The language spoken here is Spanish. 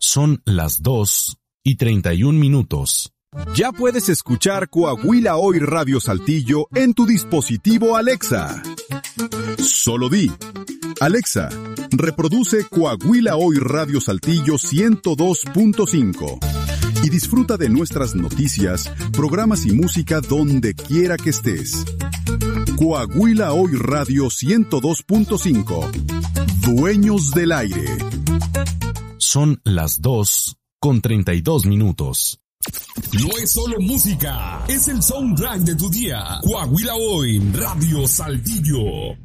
Son las 2:31. Ya puedes escuchar Coahuila Hoy Radio Saltillo en tu dispositivo Alexa. Solo di: Alexa, reproduce Coahuila Hoy Radio Saltillo 102.5 y disfruta de nuestras noticias, programas y música donde quiera que estés. Coahuila Hoy Radio 102.5. Dueños del aire. Son las 2:32. No es solo música, es el soundtrack de tu día. Coahuila Hoy Radio Saltillo.